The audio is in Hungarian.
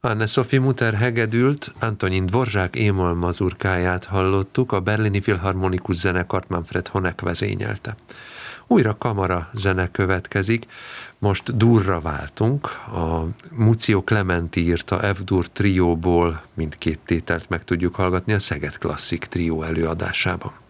Anne-Sophie Mutter hegedült, Antonin Dvorzsák émol mazurkáját hallottuk, a Berlini Filharmonikus Zenekart Manfred Honeck vezényelte. Újra kamara zene következik, most durra váltunk, a Muzio Clementi írta F-dur trióból mindkét tételt meg tudjuk hallgatni a Szeged Klasszik trió előadásában.